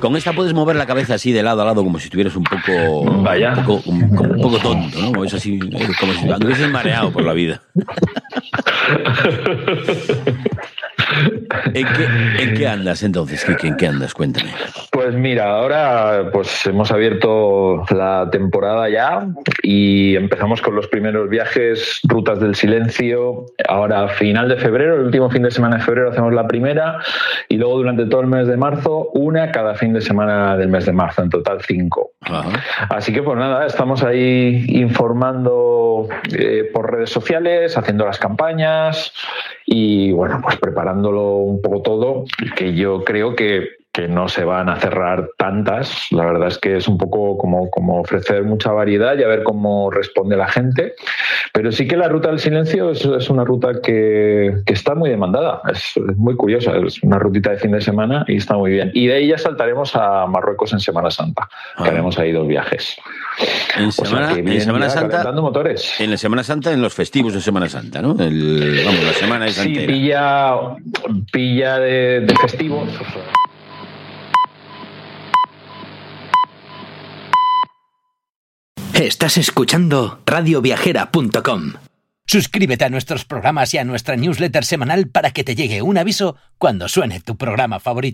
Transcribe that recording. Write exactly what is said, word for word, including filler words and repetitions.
con esta puedes mover la cabeza así de lado a lado como si estuvieras un poco, Vaya. un poco, un, como un poco tonto, ¿no? Es así, como si anduvieses mareado por la vida. ¿En qué, ¿En qué andas entonces, Quique? ¿En qué andas? Cuéntame. Pues mira, ahora pues hemos abierto la temporada ya y empezamos con los primeros viajes, Rutas del Silencio. Ahora a final de febrero, el último fin de semana de febrero hacemos la primera y luego durante todo el mes de marzo, una cada fin de semana del mes de marzo, en total cinco. Ajá. Así que pues nada, estamos ahí informando eh, por redes sociales, haciendo las campañas y bueno, pues preparándolo un poco todo, que yo creo que que no se van a cerrar tantas. La verdad es que es un poco como, como ofrecer mucha variedad y a ver cómo responde la gente. Pero sí que la Ruta del Silencio es, es una ruta que, que está muy demandada. Es, es muy curiosa. Es una rutita de fin de semana y está muy bien. Y de ahí ya saltaremos a Marruecos en Semana Santa, ah. que haremos ahí dos viajes. En Semana, o sea, en Semana Santa, motores. En la Semana Santa, en los festivos de Semana Santa, ¿no? El, vamos, la semana es entera. Sí, pilla, pilla de, de festivos. Estás escuchando radio viajera punto com. Suscríbete a nuestros programas y a nuestra newsletter semanal para que te llegue un aviso cuando suene tu programa favorito.